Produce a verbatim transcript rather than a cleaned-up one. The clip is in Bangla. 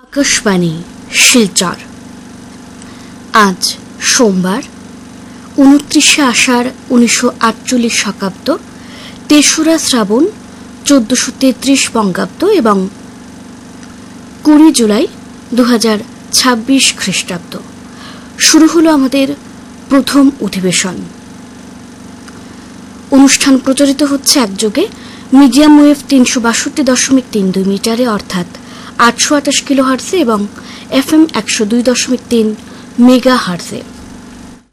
আকাশবাণী শিলচর। আজ সোমবার উনত্রিশে আষাঢ় উনিশশো আটচল্লিশ শকাব্দ, তেসরা শ্রাবণ চোদ্দশো তেত্রিশ বঙ্গাব্দ এবং কুড়ি জুলাই দু হাজার ছাব্বিশ খ্রিস্টাব্দ। শুরু হলো আমাদের প্রথম অধিবেশন। অনুষ্ঠান প্রচারিত হচ্ছে একযোগে মিডিয়াম ওয়েভ তিনশো বাষট্টি দশমিক তিন দুই মিটারে অর্থাৎ আটশো আঠাশ কিলো হার্সে এবং এফ এম একশো দুই দশমিক তিন মেগা হার্সে।